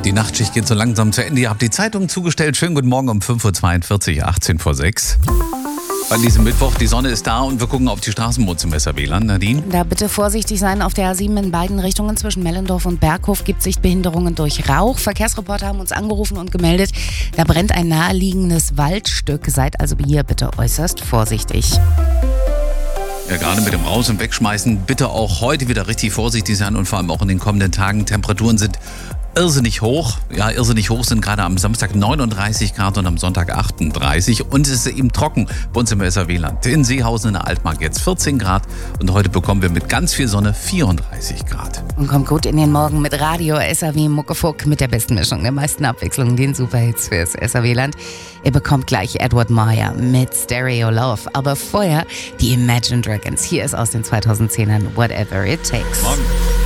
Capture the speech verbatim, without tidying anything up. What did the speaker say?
Die Nachtschicht geht so langsam zu Ende. Ihr habt die Zeitung zugestellt. Schönen guten Morgen um fünf Uhr zweiundvierzig, achtzehn vor sechs. An diesem Mittwoch, die Sonne ist da und wir gucken auf die Straßenboote im S R W-Land. Nadine? Da bitte vorsichtig sein. Auf der A sieben in beiden Richtungen zwischen Mellendorf und Berghof gibt es Sichtbehinderungen durch Rauch. Verkehrsreporter haben uns angerufen und gemeldet, da brennt ein naheliegendes Waldstück. Seid also hier bitte äußerst vorsichtig. Ja, gerade mit dem Raus- und Wegschmeißen bitte auch heute wieder richtig vorsichtig sein und vor allem auch in den kommenden Tagen. Temperaturen sind irrsinnig hoch. Ja, irrsinnig hoch sind gerade am Samstag neununddreißig Grad und am Sonntag achtunddreißig. Und es ist eben trocken bei uns im S R W-Land. In Seehausen in der Altmark jetzt vierzehn Grad und heute bekommen wir mit ganz viel Sonne vierunddreißig Grad. Und kommt gut in den Morgen mit Radio S R W Muckefuck mit der besten Mischung, der meisten Abwechslung, den Superhits fürs S R W-Land. Ihr bekommt gleich Edward Meyer mit Stereo Love. Aber vorher die Imagine Dragons. Hier ist aus den zweitausendzehnern Whatever It Takes. Morgen.